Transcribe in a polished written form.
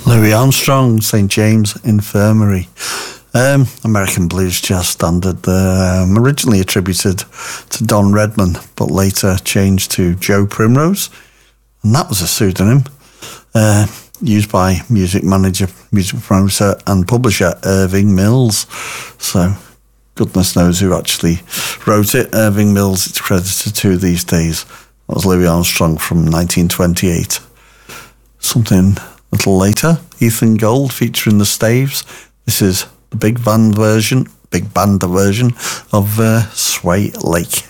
Louis Armstrong, St. James Infirmary. American blues jazz standard, originally attributed to Don Redman, but later changed to Joe Primrose. And that was a pseudonym used by music manager, music promoter and publisher Irving Mills. So goodness knows who actually wrote it. Irving Mills, it's credited to these days. That was Louis Armstrong from 1928. Something a little later, Ethan Gold featuring the Staves. This is the big band version of Sway Lake.